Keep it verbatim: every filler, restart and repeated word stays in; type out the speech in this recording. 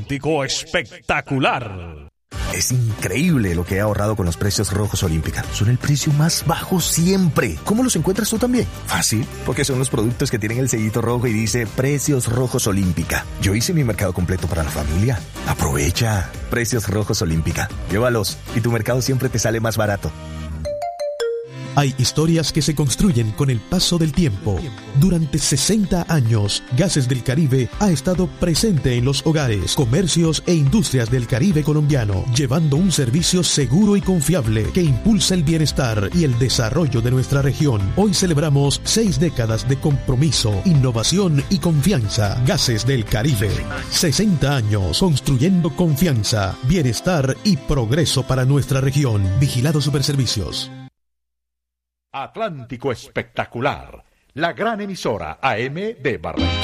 Atlántico Espectacular. Es increíble lo que he ahorrado con los precios Rojos Olímpica. Son el precio más bajo siempre. ¿Cómo los encuentras tú también? Fácil, porque son los productos que tienen el sellito rojo y dice Precios Rojos Olímpica. Yo hice mi mercado completo para la familia. Aprovecha. Precios Rojos Olímpica. Llévalos y tu mercado siempre te sale más barato. Hay historias que se construyen con el paso del tiempo. Durante sesenta años, Gases del Caribe ha estado presente en los hogares, comercios e industrias del Caribe colombiano, llevando un servicio seguro y confiable que impulsa el bienestar y el desarrollo de nuestra región. Hoy celebramos seis décadas de compromiso, innovación y confianza. Gases del Caribe. sesenta años construyendo confianza, bienestar y progreso para nuestra región. Vigilado Superservicios. Atlántico Espectacular, la gran emisora A M de Barranquilla.